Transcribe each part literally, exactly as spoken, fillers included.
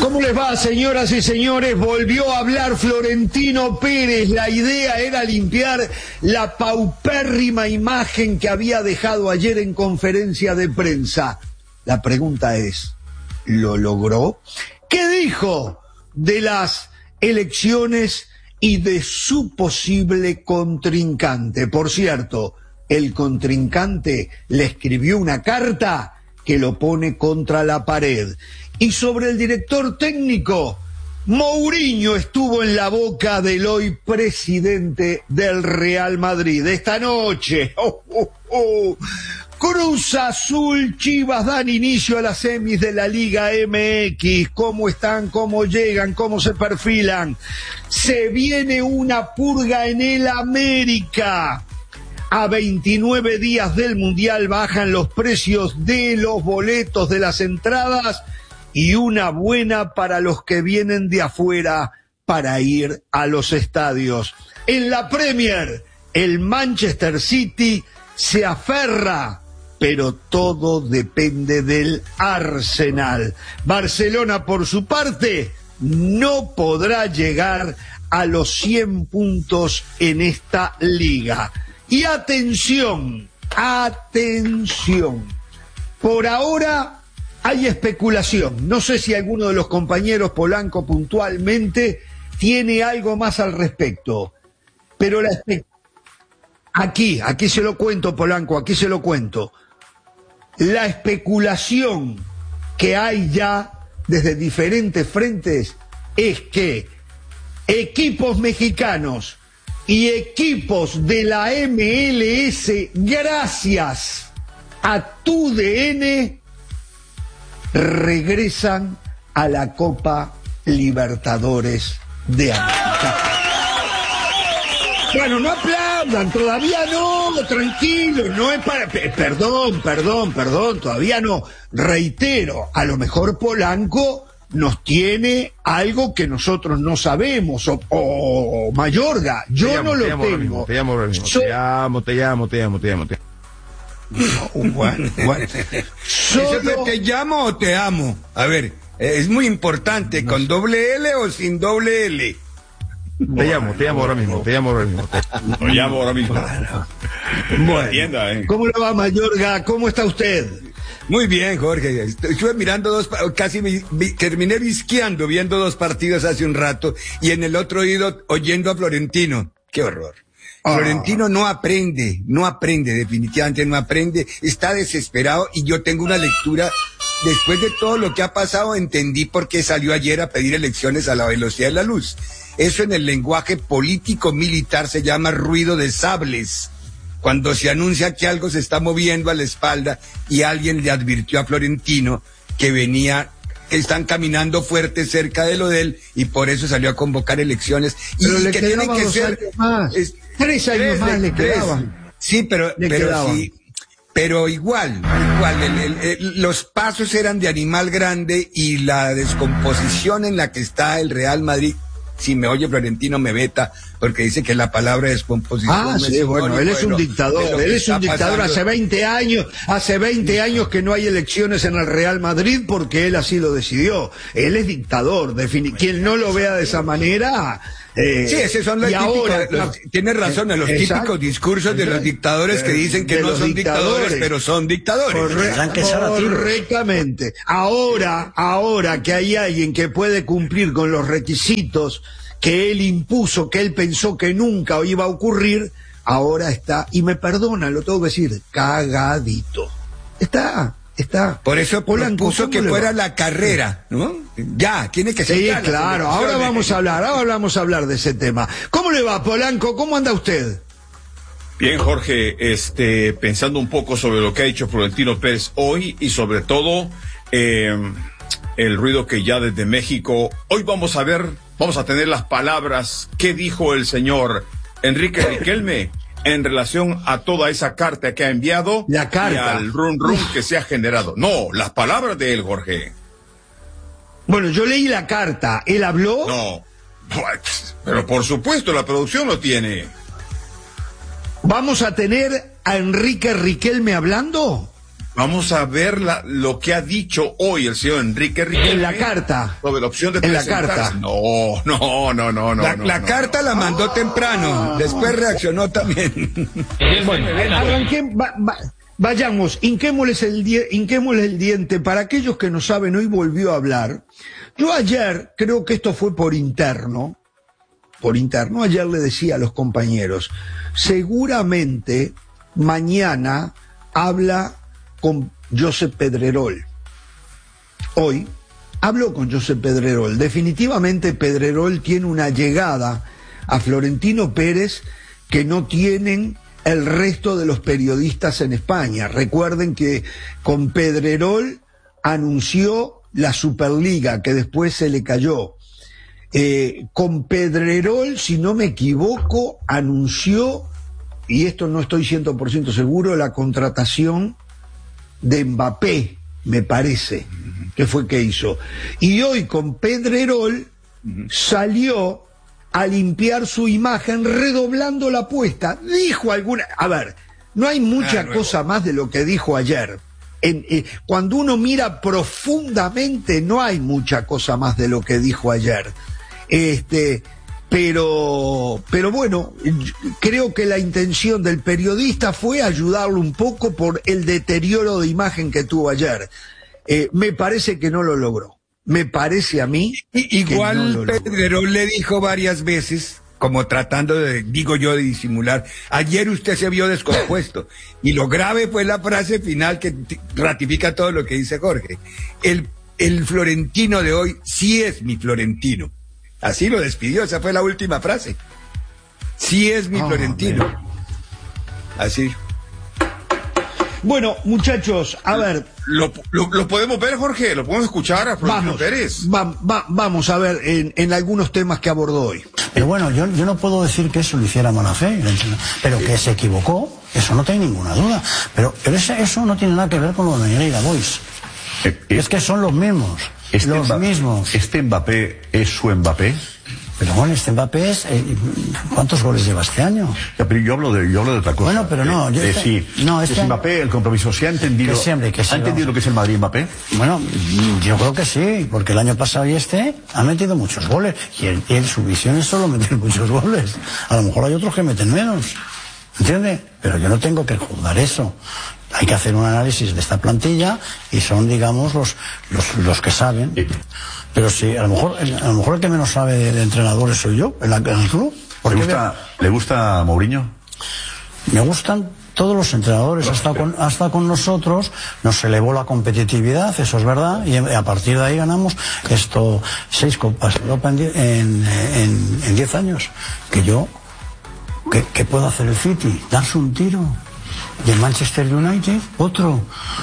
¿Cómo les va, señoras y señores? Volvió a hablar Florentino Pérez. La idea era limpiar la paupérrima imagen que había dejado ayer en conferencia de prensa. La pregunta es, ¿lo logró? ¿Qué dijo de las elecciones y de su posible contrincante? Por cierto, el contrincante le escribió una carta que lo pone contra la pared. Y sobre el director técnico, Mourinho estuvo en la boca del hoy presidente del Real Madrid. Esta noche, oh, oh, oh, Cruz Azul, Chivas dan inicio a las semis de la Liga M X. ¿Cómo están? ¿Cómo llegan? ¿Cómo se perfilan? Se viene una purga en el América. A veintinueve días del Mundial bajan los precios de los boletos de las entradas y una buena para los que vienen de afuera para ir a los estadios. En la Premier, el Manchester City se aferra, pero todo depende del Arsenal. Barcelona, por su parte, no podrá llegar a los cien puntos en esta liga. Y atención, atención, por ahora hay especulación. No sé si alguno de los compañeros Polanco puntualmente tiene algo más al respecto, pero la espe- aquí, aquí se lo cuento, Polanco, aquí se lo cuento. La especulación que hay ya desde diferentes frentes es que equipos mexicanos y equipos de la M L S, gracias a tu D N, regresan a la Copa Libertadores de América. Bueno, no aplaudan, todavía no, tranquilos, no es para... Perdón, perdón, perdón, todavía no. Reitero, a lo mejor Polanco nos tiene algo que nosotros no sabemos, o, o Mayorga, yo llamo, no lo te tengo. Mismo, te llamo ahora mismo, so... te llamo, te llamo, te llamo, te llamo, te llamo. No, bueno, bueno. Solo... ¿Te llamo o te amo? A ver, es muy importante, no ¿con sé. doble L o sin doble L? Te llamo, te llamo ahora mismo, te llamo ahora mismo. Te lo llamo ahora mismo. Bueno, bueno. Tienda, ¿eh? ¿Cómo le va, Mayorga? ¿Cómo está usted? Muy bien, Jorge. Estuve mirando dos, casi vi, vi, terminé visqueando viendo dos partidos hace un rato y en el otro oído oyendo a Florentino. ¡Qué horror! Ah. Florentino no aprende, no aprende, definitivamente no aprende, está desesperado y yo tengo una lectura. Después de todo lo que ha pasado, entendí por qué salió ayer a pedir elecciones a la velocidad de la luz. Eso en el lenguaje político-militar se llama ruido de sables. Cuando se anuncia que algo se está moviendo a la espalda y alguien le advirtió a Florentino que venía, que están caminando fuerte cerca de lo de él y por eso salió a convocar elecciones. Pero y le que tienen que ser años más. Es, tres años tres, más le tres. quedaban. Sí, pero, le pero quedaban. sí. Pero igual, igual, el, el, el, los pasos eran de animal grande y la descomposición en la que está el Real Madrid, si me oye Florentino me veta, porque dice que la palabra descomposición... Ah, sí, bueno, él es un dictador, él es un dictador hace veinte años, hace veinte años que no hay elecciones en el Real Madrid porque él así lo decidió. Él es dictador, defini- quien no lo vea de esa manera... Eh, sí, esos son los típicos, ahora, los, tienes razón, los exacto, típicos discursos exacto, de los dictadores que dicen que no son dictadores, dictadores, pero son dictadores. Corre, correctamente. Ahora, ahora que hay alguien que puede cumplir con los requisitos que él impuso, que él pensó que nunca iba a ocurrir, ahora está, y me perdona, lo tengo que decir, cagadito. Está... Está. Por eso puso que fuera la carrera, ¿no? Ya, tiene que ser. Sí, claro, ahora vamos a hablar, ahora vamos a hablar de ese tema. ¿Cómo le va, Polanco? ¿Cómo anda usted? Bien, Jorge, este, pensando un poco sobre lo que ha dicho Florentino Pérez hoy y sobre todo eh, el ruido que ya desde México, hoy vamos a ver, vamos a tener las palabras que dijo el señor Enrique Riquelme en relación a toda esa carta que ha enviado la carta. Y al rum rum que se ha generado. No, las palabras de él, Jorge. Bueno, yo leí la carta. ¿Él habló? No, pero por supuesto, la producción lo tiene. ¿Vamos a tener a Enrique Riquelme hablando? Vamos a ver la, lo que ha dicho hoy el señor Enrique Riquelme. En la carta. Sobre la opción de En la presentarse. carta. No, no, no, no, no. La, no, la no, carta no. la mandó temprano, después reaccionó también. Bueno, arranqué, va- va- vayamos, hinquémosles el, die- hinquémosles el diente. Para aquellos que no saben, hoy volvió a hablar. Yo ayer, creo que esto fue por interno, por interno, ayer le decía a los compañeros, seguramente mañana habla con Josep Pedrerol. Hoy habló con Josep Pedrerol. Definitivamente Pedrerol tiene una llegada a Florentino Pérez que no tienen el resto de los periodistas en España. Recuerden que con Pedrerol anunció la Superliga, que después se le cayó. Eh, con Pedrerol, si no me equivoco, anunció, y esto no estoy cien por ciento seguro, la contratación de Mbappé, me parece, que fue que hizo. Y hoy con Pedrerol salió a limpiar su imagen redoblando la apuesta. Dijo alguna... A ver, no hay mucha Ah, cosa más de lo que dijo ayer. En, eh, cuando uno mira profundamente, no hay mucha cosa más de lo que dijo ayer. Este... Pero, pero bueno, creo que la intención del periodista fue ayudarlo un poco por el deterioro de imagen que tuvo ayer. Eh, me parece que no lo logró. Me parece a mí. I- Igual que no lo logró. Pedrerol le dijo varias veces, como tratando de, digo yo, de disimular, ayer usted se vio descompuesto. Y lo grave fue la frase final que t- ratifica todo lo que dice Jorge. El, el Florentino de hoy sí es mi Florentino. Así lo despidió, esa fue la última frase. Sí es mi Ah, Florentino. Así. Bueno, muchachos, a ver, ¿Lo, lo, lo podemos ver, Jorge? ¿Lo podemos escuchar a Florentino vamos, Pérez? va- va- vamos a ver en, en algunos temas que abordó hoy. Pero bueno, yo, yo no puedo decir que eso lo hiciera mala fe, pero que se equivocó, eso no tengo ninguna duda. Pero, pero ese- eso no tiene nada que ver con lo de Negreira Boys. Eh, eh, Es que son los mismos, este los Mbappé- mismos. ¿Este Mbappé es su Mbappé? Pero bueno, este Mbappé es... eh, ¿cuántos goles lleva este año? Ya, pero yo hablo de, yo hablo de otra cosa. Bueno, pero no, Eh, yo eh, este- sí. no, este- Es Mbappé, el compromiso. ¿Se ha entendido? Que siempre, que sí, ¿Ha entendido vamos. lo que es el Madrid Mbappé? Bueno, yo creo que sí, porque el año pasado y este ha metido muchos goles. Y, el, y en su visión es solo meter muchos goles. A lo mejor hay otros que meten menos. ¿Entiende? Pero yo no tengo que juzgar eso. Hay que hacer un análisis de esta plantilla y son, digamos, los, los, los que saben. Sí. Pero sí, a lo mejor, a lo mejor el que menos sabe de, de entrenadores soy yo, en, la, en el club. ¿Le Porque gusta, ¿Le gusta Mourinho? me gustan todos los entrenadores, ha estado, con, ha estado con nosotros, nos elevó la competitividad, eso es verdad, y a partir de ahí ganamos esto, seis copas de Europa en, die- en, en, en diez años. Que yo, ¿qué, qué puedo hacer el City? Darse un tiro. Y el Manchester United, otro.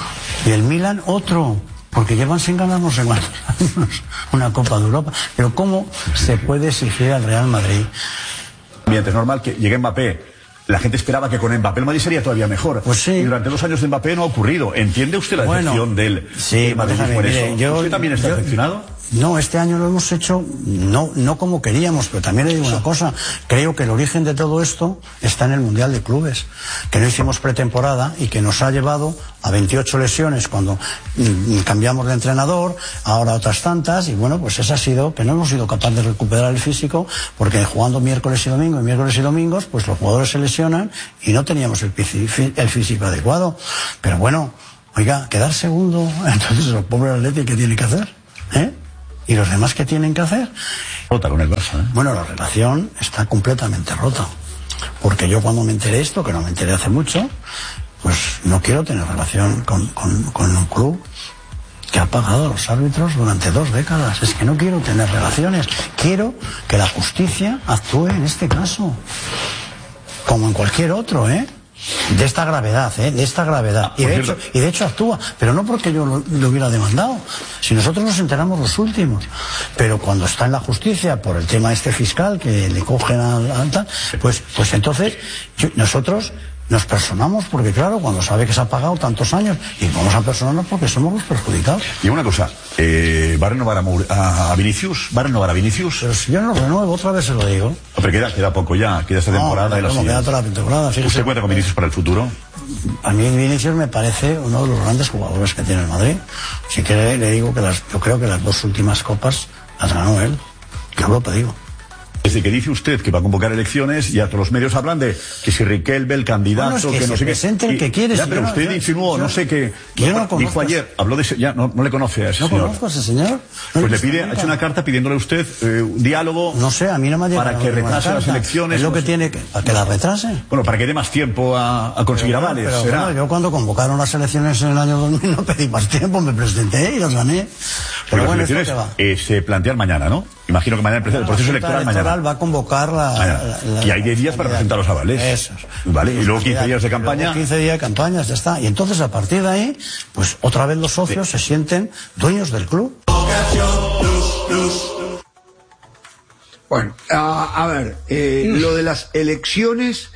Y el Milan, otro. Porque llevan sin ganar no sé cuántos años una Copa de Europa. Pero ¿cómo se puede exigir al Real Madrid? Bien, es normal que llegue Mbappé. La gente esperaba que con Mbappé el Madrid sería todavía mejor. Pues sí. Y durante dos años de Mbappé no ha ocurrido. ¿Entiende usted la Bueno, decepción del sí, del madridismo déjame, en mire, eso? yo- ¿Usted también está yo- decepcionado? No, este año lo hemos hecho no, no como queríamos, pero también le digo una cosa, creo que el origen de todo esto está en el Mundial de Clubes, que no hicimos pretemporada y que nos ha llevado a veintiocho lesiones cuando mm, cambiamos de entrenador, ahora otras tantas, y bueno, pues esa ha sido que no hemos sido capaces de recuperar el físico, porque jugando miércoles y domingo, y miércoles y domingos, pues los jugadores se lesionan y no teníamos el, pici- el físico adecuado. Pero bueno, oiga, quedar segundo, entonces el pobre Atleti, ¿qué tiene que hacer? ¿Eh? ¿Y los demás qué tienen que hacer? Rota con el Barça, ¿eh? Bueno, la relación está completamente rota. Porque yo cuando me enteré esto, que no me enteré hace mucho, pues no quiero tener relación con, con, con un club que ha pagado a los árbitros durante dos décadas. Es que no quiero tener relaciones. Quiero que la justicia actúe en este caso. Como en cualquier otro, ¿eh? De esta gravedad, ¿eh? De esta gravedad. Y Por de, cierto- hecho, y de hecho actúa, pero no porque yo lo, lo hubiera demandado. Si nosotros nos enteramos los últimos. Pero cuando está en la justicia por el tema este fiscal que le cogen al, al tal, pues, pues entonces yo- nosotros Nos personamos porque, claro, cuando sabe que se ha pagado tantos años, y vamos a personarnos porque somos los perjudicados. Y una cosa, eh, ¿va a renovar a, Maur a, a Vinicius? ¿Va a renovar a Vinicius? Pero si yo no lo renuevo, otra vez se lo digo. No, pero queda, queda poco ya, queda esta No, temporada y la no, siguiente. queda toda la temporada, fíjese. ¿Usted cuenta con Vinicius para el futuro? A mí Vinicius me parece uno de los grandes jugadores que tiene el Madrid. Si quiere, le digo que las, yo creo que las dos últimas copas las ganó él. Yo lo digo. Desde que dice usted que va a convocar elecciones, ya todos los medios hablan de que si Riquelme, el candidato, bueno, es que, que no se sé presente qué. el que quiere. Ya, Si pero no, usted yo, insinuó, yo, no sé qué. Yo no dijo conozco ayer, habló de ese, ya no, no le conoce a ese no señor. conozco a ese señor. No pues le he pide, ha nunca. hecho una carta pidiéndole a usted eh, un diálogo. No sé, a mí no me ha llegado para que ninguna retrase las carta. elecciones. Es lo no que sé. tiene que. ¿Para que la retrase? Bueno, para que dé más tiempo a, a conseguir Pero, avales. pero, será. bueno, yo cuando convocaron las elecciones en el año dos mil no pedí más tiempo, me presenté y las gané. Pero las bueno, ¿esto elecciones qué va? eh, se plantean mañana, ¿no? Imagino que mañana empieza el proceso La Junta electoral mañana. va a convocar la, Mañana. la- la- Y hay diez días para presentar los avales. Eso es. Vale, y luego quince días de Y luego campaña. quince días de campañas, ya está. Y entonces a partir de ahí, pues otra vez los socios se sienten dueños del club. Bueno, a, a ver, eh, lo de las elecciones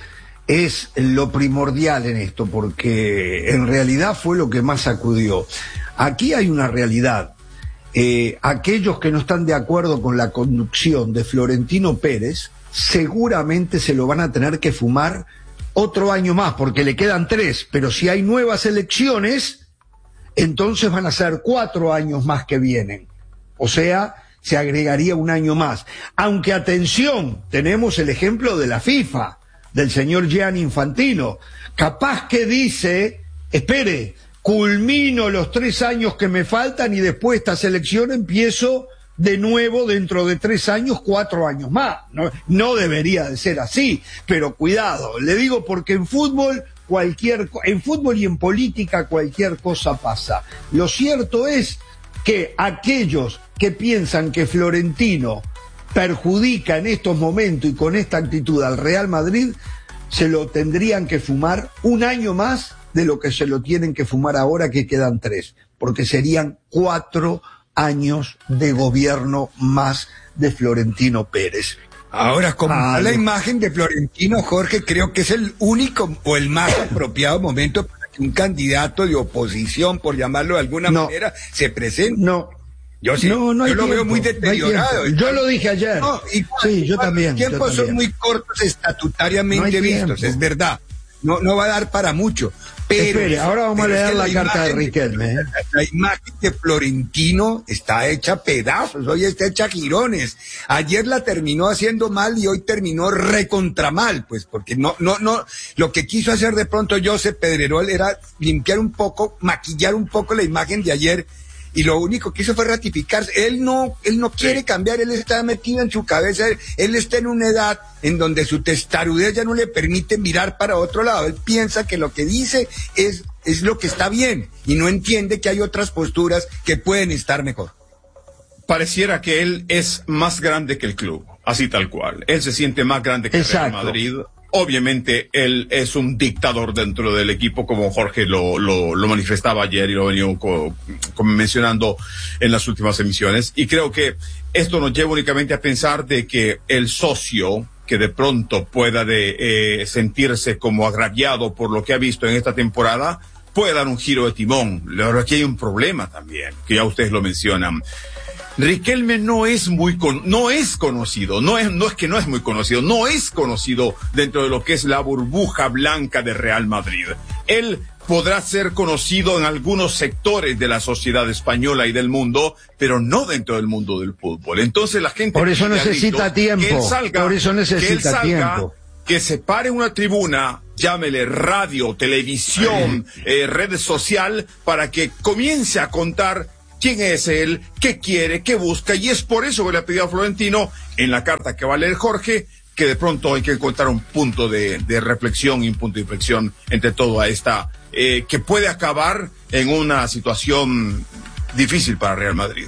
es lo primordial en esto, porque en realidad fue lo que más sacudió. Aquí hay una realidad. Eh, aquellos que no están de acuerdo con la conducción de Florentino Pérez seguramente se lo van a tener que fumar otro año más, porque le quedan tres, pero si hay nuevas elecciones, entonces van a ser cuatro años más que vienen. O sea, se agregaría un año más. Aunque, atención, tenemos el ejemplo de la FIFA, del señor Gianni Infantino. Capaz que dice, espere, culmino los tres años que me faltan y después de esta selección empiezo de nuevo dentro de tres años, cuatro años más. No, no debería de ser así, pero cuidado, le digo porque en fútbol cualquier, en fútbol y en política cualquier cosa pasa. Lo cierto es que aquellos que piensan que Florentino perjudica en estos momentos y con esta actitud al Real Madrid, se lo tendrían que fumar un año más de lo que se lo tienen que fumar ahora, que quedan tres, porque serían cuatro años de gobierno más de Florentino Pérez. Ahora, como Ah, la no. imagen de Florentino, Jorge, creo que es el único o el más apropiado momento para que un candidato de oposición, por llamarlo de alguna No. manera, se presente. No, Yo sí, no, no hay yo lo tiempo, veo muy no hay deteriorado. tiempo. Yo lo dije ayer. No, y Sí, yo también, Los yo tiempos son también. muy cortos estatutariamente No hay vistos, tiempo. es verdad. No, no va a dar para mucho. Pero, Espere, ahora vamos a pero es leer que la carta de imagen Riquelme, ¿eh? La, la imagen de Florentino está hecha pedazos, hoy está hecha girones. Ayer la terminó haciendo mal y hoy terminó recontra mal, pues, porque no, no, no, lo que quiso hacer de pronto Josep Pedrerol era limpiar un poco, maquillar un poco la imagen de ayer. Y lo único que hizo fue ratificarse. Él no, él no quiere cambiar, él está metido en su cabeza, él, él está en una edad en donde su testarudez ya no le permite mirar para otro lado. Él piensa que lo que dice es, es lo que está bien y no entiende que hay otras posturas que pueden estar mejor. Pareciera que él es más grande que el club, así tal cual. Él se siente más grande que el Real Exacto. Madrid. Obviamente él es un dictador dentro del equipo, como Jorge lo, lo, lo manifestaba ayer y lo venía co, co, mencionando en las últimas emisiones. Y creo que esto nos lleva únicamente a pensar de que el socio que de pronto pueda de, eh, sentirse como agraviado por lo que ha visto en esta temporada puede dar un giro de timón. Pero aquí hay un problema también, que ya ustedes lo mencionan. Riquelme no es muy con, no es conocido, no es, no es que no es muy conocido, no es conocido dentro de lo que es la burbuja blanca de Real Madrid. Él podrá ser conocido en algunos sectores de la sociedad española y del mundo, pero no dentro del mundo del fútbol. Entonces la gente... Por eso pide a necesita gritos tiempo, que él salga, por eso necesita que él salga, tiempo. Que se pare en una tribuna, llámele radio, televisión, eh, red social, para que comience a contar quién es él, qué quiere, qué busca, y es por eso que le ha pedido a Florentino, en la carta que va a leer Jorge, que de pronto hay que encontrar un punto de, de reflexión y un punto de inflexión entre toda esta, eh, que puede acabar en una situación difícil para Real Madrid.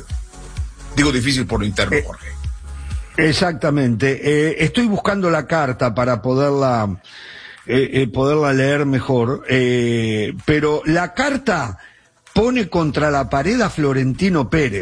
Digo difícil por lo interno, Eh, Jorge. Exactamente. Eh, estoy buscando la carta para poderla, eh, eh, poderla leer mejor, eh, pero la carta pone contra la pared a Florentino Pérez.